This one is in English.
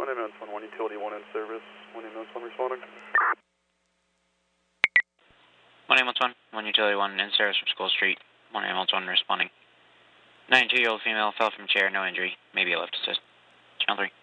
1 ambulance 1 utility 1 in service. 1 ambulance 1 responding. 1 ambulance 1 utility 1 in service from School Street. 1 ambulance 1 responding. 92-year-old female fell from chair, no injury. Maybe a lift assist. Channel 3.